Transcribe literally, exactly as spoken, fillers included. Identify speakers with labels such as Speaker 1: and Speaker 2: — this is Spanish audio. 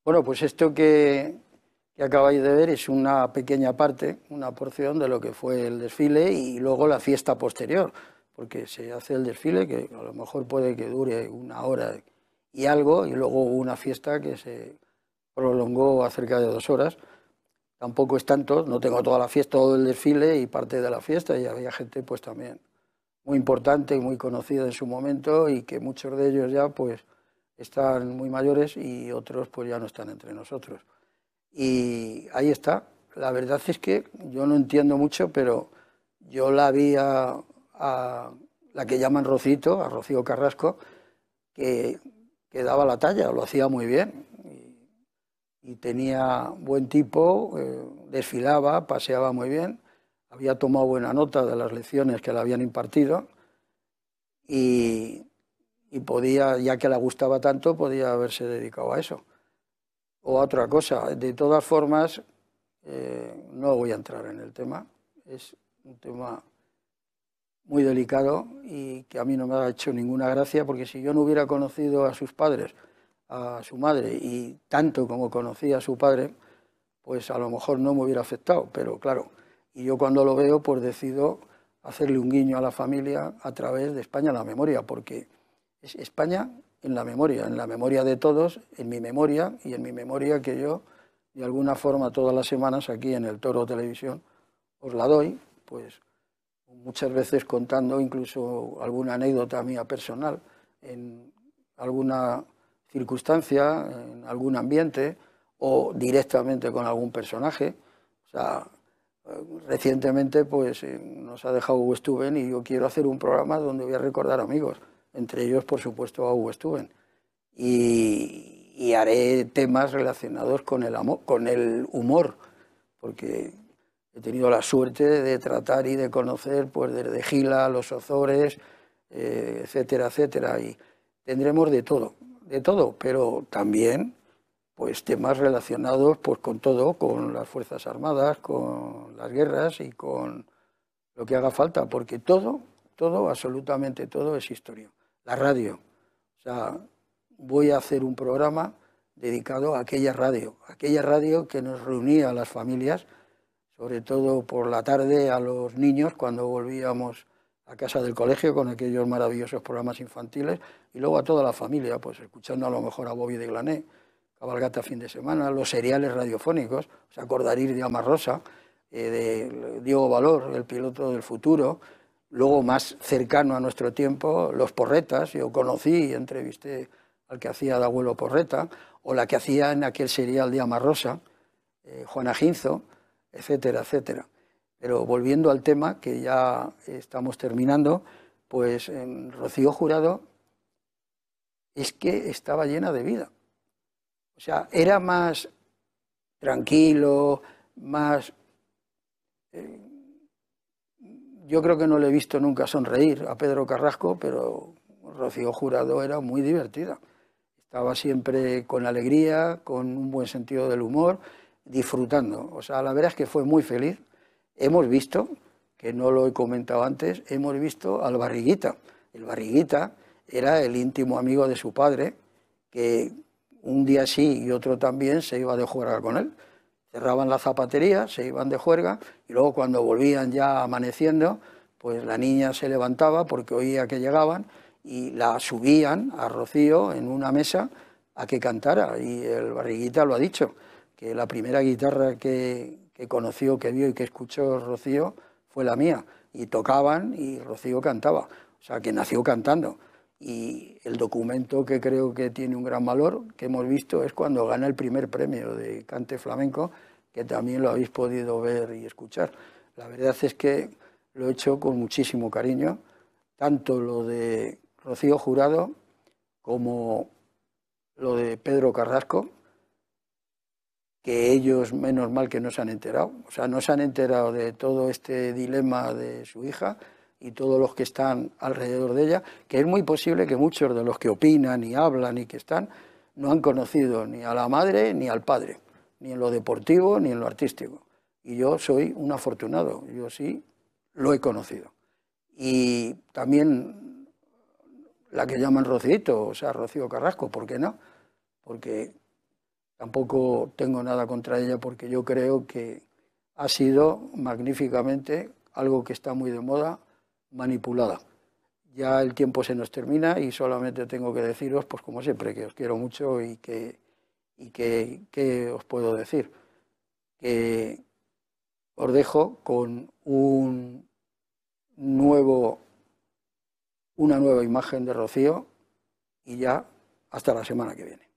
Speaker 1: Bueno, pues esto que, que acabáis de ver es una pequeña parte, una porción de lo que fue el desfile y luego la fiesta posterior, porque se hace el desfile que a lo mejor puede que dure una hora y algo, y luego hubo una fiesta que se prolongó a cerca de dos horas. Tampoco es tanto, no tengo toda la fiesta, todo el desfile y parte de la fiesta, y había gente pues también muy importante y muy conocida en su momento y que muchos de ellos ya pues están muy mayores y otros pues ya no están entre nosotros. Y ahí está. La verdad es que yo no entiendo mucho, pero yo la vi a, a la que llaman Rocito, a Rocío Carrasco, que, que daba la talla, lo hacía muy bien. Y, y tenía buen tipo, eh, desfilaba, paseaba muy bien, había tomado buena nota de las lecciones que le habían impartido y, y podía, ya que le gustaba tanto, podía haberse dedicado a eso o a otra cosa. De todas formas, eh, no voy a entrar en el tema. Es un tema muy delicado y que a mí no me ha hecho ninguna gracia, porque si yo no hubiera conocido a sus padres, a su madre, y tanto como conocía a su padre, pues a lo mejor no me hubiera afectado, pero claro, y yo cuando lo veo, pues decido hacerle un guiño a la familia a través de España en la memoria, porque es España en la memoria, en la memoria de todos, en mi memoria y en mi memoria que yo, de alguna forma, todas las semanas aquí en el Toro Televisión, os la doy, pues muchas veces contando incluso alguna anécdota mía personal, en alguna circunstancia, en algún ambiente o directamente con algún personaje. O sea, recientemente pues nos ha dejado Hugo Stuben y yo quiero hacer un programa donde voy a recordar amigos, entre ellos por supuesto a Hugo Stuben. Y, y haré temas relacionados con el, amor, con el humor, porque he tenido la suerte de tratar y de conocer pues desde Gila, Los Ozores, eh, etcétera, etcétera, y tendremos de todo, de todo, pero también pues temas relacionados pues con todo, con las Fuerzas Armadas, con las guerras y con lo que haga falta, porque todo, todo, absolutamente todo es historia. La radio, o sea, voy a hacer un programa dedicado a aquella radio, aquella radio que nos reunía a las familias, sobre todo por la tarde a los niños cuando volvíamos a casa del colegio con aquellos maravillosos programas infantiles, y luego a toda la familia, pues escuchando a lo mejor a Bobby de Glané, Cabalgata fin de semana, los seriales radiofónicos, os acordaréis de Alma Rosa, eh, de Diego Valor, el piloto del futuro, luego más cercano a nuestro tiempo, los Porretas, yo conocí y entrevisté al que hacía de abuelo Porreta, o la que hacía en aquel serial de Alma Rosa, eh, Juana Ginzo, etcétera, etcétera. Pero volviendo al tema, que ya estamos terminando, pues en Rocío Jurado es que estaba llena de vida. O sea, era más tranquilo, más... Eh, yo creo que no le he visto nunca sonreír a Pedro Carrasco, pero Rocío Jurado era muy divertida. Estaba siempre con alegría, con un buen sentido del humor, disfrutando. O sea, la verdad es que fue muy feliz. Hemos visto, que no lo he comentado antes, hemos visto al Barriguita. El Barriguita era el íntimo amigo de su padre, que un día sí y otro también se iba de juerga con él. Cerraban la zapatería, se iban de juerga y luego cuando volvían ya amaneciendo, pues la niña se levantaba porque oía que llegaban y la subían a Rocío en una mesa a que cantara. Y el Barriguita lo ha dicho, que la primera guitarra que, que conoció, que vio y que escuchó Rocío fue la mía. Y tocaban y Rocío cantaba. O sea, que nació cantando. Y el documento que creo que tiene un gran valor, que hemos visto, es cuando gana el primer premio de cante flamenco, que también lo habéis podido ver y escuchar. La verdad es que lo he hecho con muchísimo cariño, tanto lo de Rocío Jurado como lo de Pedro Carrasco, que ellos menos mal que no se han enterado, o sea, no se han enterado de todo este dilema de su hija y todos los que están alrededor de ella, que es muy posible que muchos de los que opinan y hablan y que están no han conocido ni a la madre ni al padre, ni en lo deportivo ni en lo artístico. Y yo soy un afortunado, yo sí lo he conocido. Y también la que llaman Rocito, o sea, Rocío Carrasco, ¿por qué no? Porque tampoco tengo nada contra ella porque yo creo que ha sido magníficamente algo que está muy de moda, manipulada. Ya el tiempo se nos termina y solamente tengo que deciros, pues como siempre, que os quiero mucho y que, y que, que os puedo decir, que os dejo con un nuevo, una nueva imagen de Rocío y ya hasta la semana que viene.